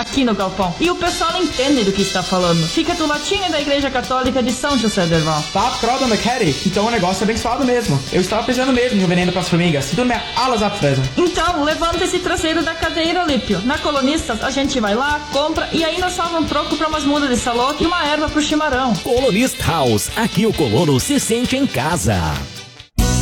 aqui no galpão. E o pessoal entende do que está falando. Fica do latim da Igreja Católica de São José do Herval. Tá, Croda, McCarry. Então o negócio é abençoado mesmo. Eu estava precisando mesmo de um veneno para as formigas. Tu me alas abfressen. Então, levanta esse traseiro da cadeira, Lípio. Na Colonistas, a gente vai lá, compra e ainda salva um troco para umas mudas de salô e uma erva pro chimarrão. Colonist House. Aqui o colono se sente em casa.